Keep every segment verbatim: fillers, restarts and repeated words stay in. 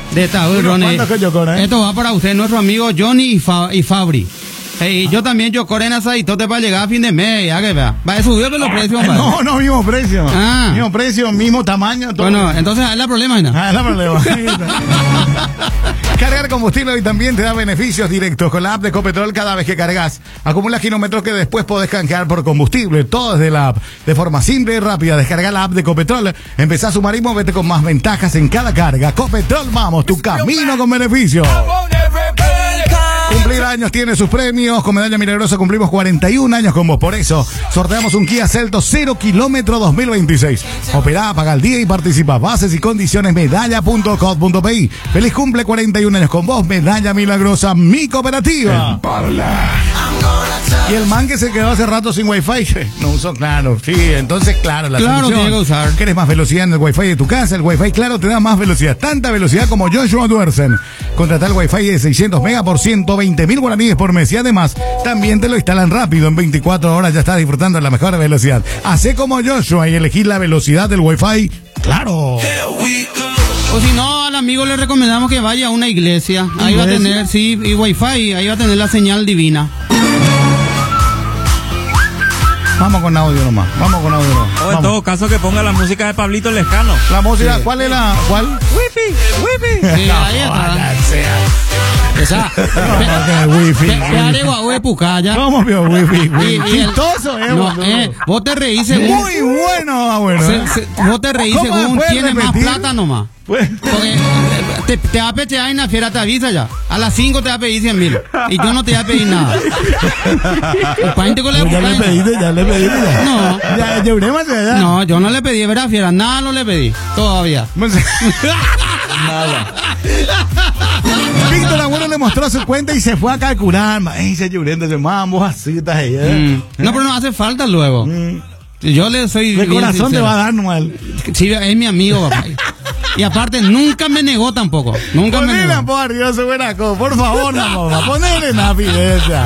De Taúl, Ronnie. Esto va para usted, nuestro amigo Johnny y, Fa y Fabri. Hey, yo también, yo corren asaditote para llegar a fin de mes, ya que vea. Va a subir los precios, ¿vale? No, no, mismo precio. Ah. Mismo precio, mismo tamaño, todo. Bueno, entonces es el problema, ¿no? Ah, es el problema. Cargar combustible hoy también te da beneficios directos con la app de Copetrol. Cada vez que cargas, acumulas kilómetros que después podés canjear por combustible. Todo desde la app. De forma simple y rápida, descarga la app de Copetrol. Empezá a sumar y movete con más ventajas en cada carga. Copetrol, vamos, tu camino con beneficios. Cumplir años tiene sus premios. Con Medalla Milagrosa cumplimos cuarenta y un años con vos. Por eso, sorteamos un Kia Celtos cero kilómetro dos mil veintiséis. Operá, paga el día y participa. Bases y condiciones medalla punto com punto pi. Feliz cumple, cuarenta y un años con vos. Medalla Milagrosa, mi cooperativa. El Parla. Y el man que se quedó hace rato sin wifi, no usó Claro. Sí, entonces Claro, la Claro, solución. tiene que usar. ¿Quieres más velocidad en el wifi de tu casa? El wifi Claro te da más velocidad. Tanta velocidad como Joshua Duersen. Contrata el wifi de seiscientos megas por ciento veinte mil guaraníes por mes. Y además, también te lo instalan rápido. En veinticuatro horas ya estás disfrutando de la mejor velocidad. Hacé como Joshua y elegí la velocidad del wifi Claro. O si no, al amigo le recomendamos que vaya a una iglesia. Ahí va a tener, sí, y wifi, ahí va a tener la señal divina. Vamos con audio nomás, vamos con audio nomás. O en todo caso que ponga la música de Pablito Lescano. La música, sí. ¿Cuál es la? ¿Cuál? Wifi, wifi. Sí, no, ahí está. Esa. Wifi. ¿Cómo vio wifi? Chistoso, eh. No, eh, vos te reís según. Muy bueno, abuelo. Se, se, vos te reís según tiene más plata nomás. Porque te, te va a pechear en la fiera, te avisa ya. A las cinco te va a pedir cien mil. Y yo no te voy a pedir nada. Ya le pediste, ya le pediste. Ya. No. Ya, ya, ya. No, yo no le pedí, ¿verdad, fiera? Nada no le pedí. Todavía. Nada. Víctor Agüero le mostró su cuenta y se fue a calcular. Dice llorando de mambo, así estás ahí. ¿eh? Mm. No, pero no hace falta luego. Mm. Yo le soy. De corazón sincero. Te va a dar mal. Sí, es mi amigo, papá. Y aparte, nunca me negó tampoco. Nunca Ponele, me negó. por Dios, buena cosa. Por favor, la mamá. Ponele una pideza.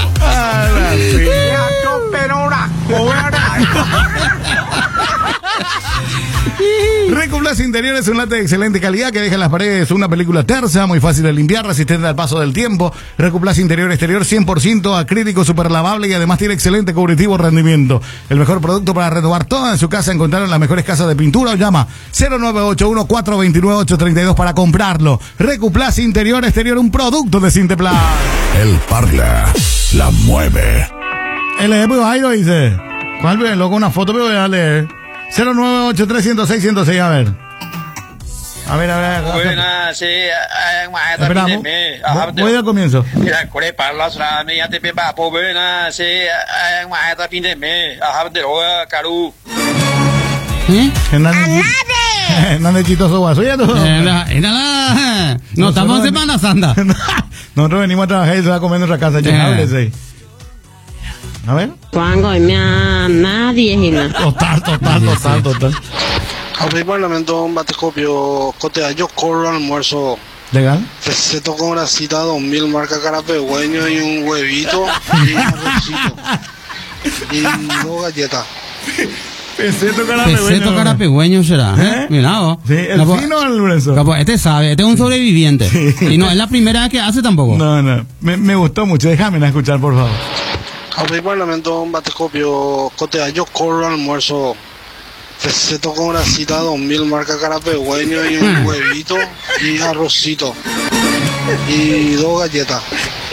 Recuplas Interiores, un late de excelente calidad que deja en las paredes una película tersa, muy fácil de limpiar, resistente al paso del tiempo. Recuplas Interior Exterior cien por ciento acrílico, super lavable y además tiene excelente cubritivo rendimiento. El mejor producto para renovar toda en su casa. Encontraron las mejores casas de pintura o llama cero nueve ocho uno, cuatro dos nueve, ocho tres dos para comprarlo. Recuplas Interior Exterior, un producto de Sinteplan. El Parla la mueve. El ejemplo ahí lo dice. ¿Cuál ve? Loco, una foto, pero voy a leer. cero nueve ocho tres cero seis uno cero seis, a ver. A ver, a ver. Buenas, sí. Esperamos. Voy al comienzo. Mira, corre para la zona, me ya te pepa, po buenas, sí. Mata fin de mes, a de roa, caru. ¿Eh? No necesito guaso, ya tú. No, estamos en Semana Santa. Nosotros venimos a trabajar y se va a comer en nuestra casa. Ya, a ver. Cuando me a nadie, Gina. Total, total, total, total. A mi parlamento, un batecopio, cotea, yo corro almuerzo. ¿Legal? Peseto con grasita, dos mil marca carapegüeño y un huevito y un arrocito. Y dos galletas. Peseto carapegüeño. Peseto carapegüeño será. ¿Eh? Mira vos. Sí, el Capo, fino o el grueso. Capo, este sabe, este es un sobreviviente. Sí. Y no es la primera vez que hace tampoco. No, no. Me, me gustó mucho. Déjame escuchar, por favor. A mi parlamento, un batecopio, cotea, yo corro almuerzo. Peseto con grasita, dos mil marca carapegüeño y un huevito y arrocito. Y dos galletas.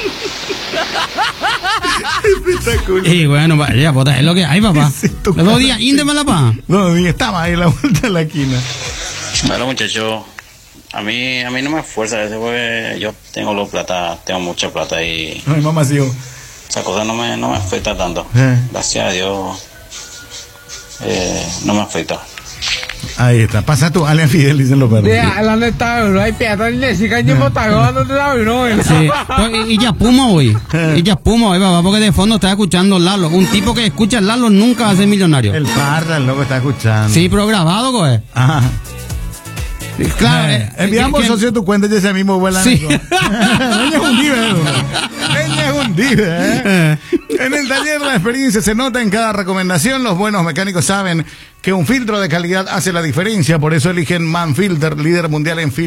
Espectacular. Y bueno, vaya, pues es lo que hay, papá. Los dos días, índeme la pa. No, estaba ahí a la vuelta de la esquina. Bueno, muchachos, a mí, a mí no me esfuerza eso porque yo tengo los plata, tengo mucha plata y. No, mamá, sí. Esa cosa no me, no me afecta tanto. Eh. Gracias a Dios, eh, no me afecta. Ahí está, pasa tú, Alien Fidel, dicen los perros. Ya, la neta, no hay piedra ni siquiera ni botagón, no te da no. Sí, y ya puma hoy, y ya puma hoy, papá, porque de fondo está escuchando Lalo. Un tipo que escucha Lalo nunca va a ser millonario. El Parra, el loco está escuchando. Sí, pero grabado, güey. Ajá. Claro, eh, enviamos socio tu cuenta y ese mismo vuela. Sí. Ella es un dive, ella es un dive, ¿eh? En el taller la experiencia se nota en cada recomendación. Los buenos mecánicos saben que un filtro de calidad hace la diferencia, por eso eligen Manfilter, líder mundial en filtros.